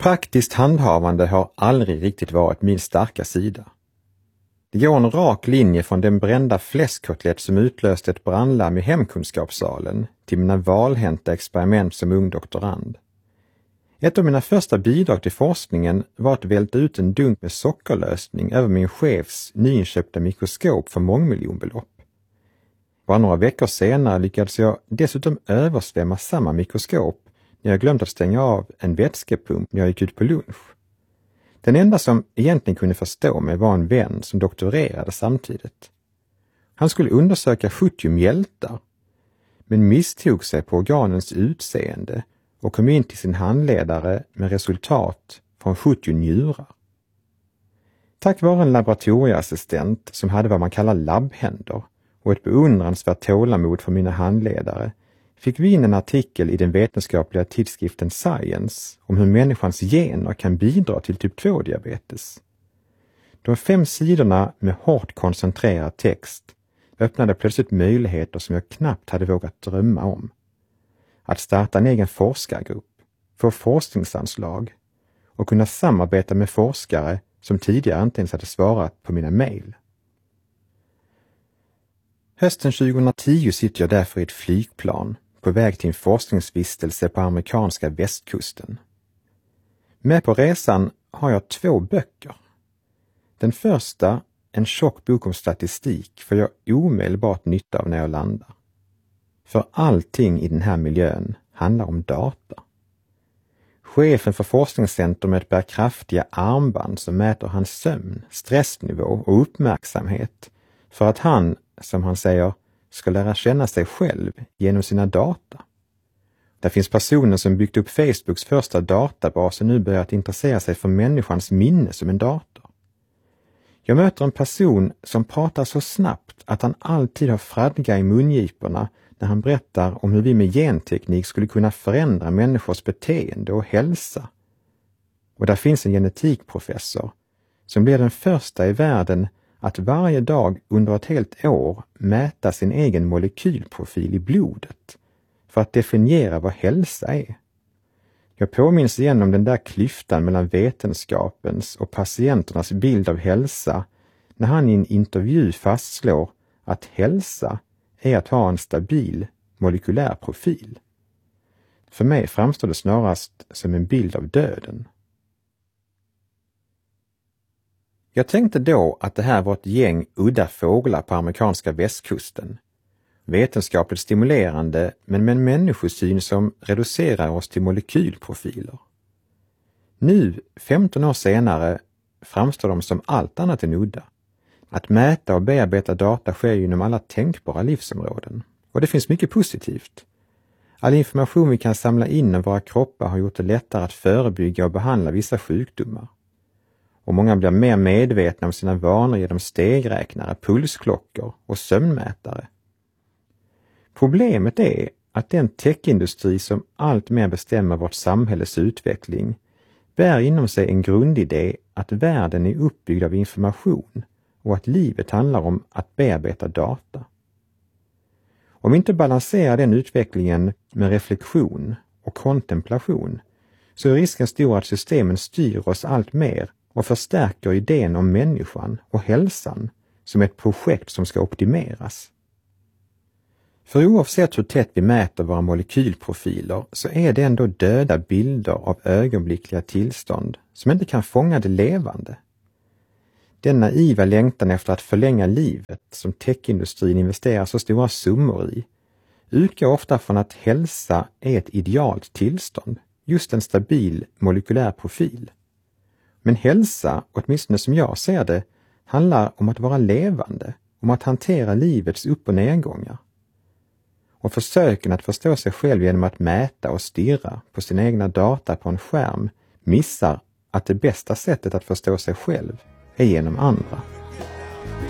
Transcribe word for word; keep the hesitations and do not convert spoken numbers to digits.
Praktiskt handhavande har aldrig riktigt varit min starka sida. Det går en rak linje från den brända fläskkotlett som utlöste ett brandlarm i hemkunskapssalen till mina valhänta experiment som ung doktorand. Ett av mina första bidrag till forskningen var att välta ut en dunk med sockerlösning över min chefs nyinköpta mikroskop för mångmiljonbelopp. Bara några veckor senare lyckades jag dessutom översvämma samma mikroskop när jag glömt att stänga av en vätskepump när jag gick ut på lunch. Den enda som egentligen kunde förstå mig var en vän som doktorerade samtidigt. Han skulle undersöka sjuttio mjältar, men misstog sig på organens utseende och kom in till sin handledare med resultat från sjuttio njurar. Tack vare en laboratorieassistent som hade vad man kallar labbhänder och ett beundransvärt tålamod för mina handledare fick vi in en artikel i den vetenskapliga tidskriften Science om hur människans gener kan bidra till typ två-diabetes. De fem sidorna med hårt koncentrerad text öppnade plötsligt möjligheter som jag knappt hade vågat drömma om. Att starta en egen forskargrupp, få forskningsanslag och kunna samarbeta med forskare som tidigare inte ens hade svarat på mina mejl. Hösten tjugohundratio sitter jag därför i ett flygplan på väg till en forskningsvistelse på amerikanska västkusten. Med på resan har jag två böcker. Den första, en tjock bok om statistik, får jag omedelbart nytta av när jag landar. För allting i den här miljön handlar om data. Chefen för forskningscentrumet bär kraftiga armband som mäter hans sömn, stressnivå och uppmärksamhet för att han, som han säger, ska lära känna sig själv genom sina data. Det finns personer som byggt upp Facebooks första databas och nu börjat intressera sig för människans minne som en dator. Jag möter en person som pratar så snabbt att han alltid har fradga i mungiporna när han berättar om hur vi med genteknik skulle kunna förändra människors beteende och hälsa. Och där finns en genetikprofessor som blir den första i världen att varje dag under ett helt år mäta sin egen molekylprofil i blodet för att definiera vad hälsa är. Jag påminns igen om den där klyftan mellan vetenskapens och patienternas bild av hälsa när han i en intervju fastslår att hälsa är att ha en stabil molekylär profil. För mig framstår det snarast som en bild av döden. Jag tänkte då att det här var ett gäng udda fåglar på amerikanska västkusten. Vetenskapligt stimulerande men med en människosyn som reducerar oss till molekylprofiler. Nu, femton år senare, framstår de som allt annat än udda. Att mäta och bearbeta data sker ju inom alla tänkbara livsområden. Och det finns mycket positivt. All information vi kan samla in om våra kroppar har gjort det lättare att förebygga och behandla vissa sjukdomar. Och många blir mer medvetna om sina vanor genom stegräknare, pulsklockor och sömnmätare. Problemet är att den techindustri som allt mer bestämmer vårt samhälles utveckling bär inom sig en grundidé att världen är uppbyggd av information och att livet handlar om att bearbeta data. Om vi inte balanserar den utvecklingen med reflektion och kontemplation så är risken stor att systemen styr oss allt mer och förstärker idén om människan och hälsan som ett projekt som ska optimeras. För oavsett hur tätt vi mäter våra molekylprofiler så är det ändå döda bilder av ögonblickliga tillstånd som inte kan fånga det levande. Den naiva längtan efter att förlänga livet som techindustrin investerar så stora summor i utgår ofta från att hälsa är ett idealt tillstånd, just en stabil molekylär profil. Men hälsa, åtminstone som jag ser det, handlar om att vara levande, om att hantera livets upp- och nedgångar. Och försöken att förstå sig själv genom att mäta och stirra på sina egna data på en skärm missar att det bästa sättet att förstå sig själv är genom andra.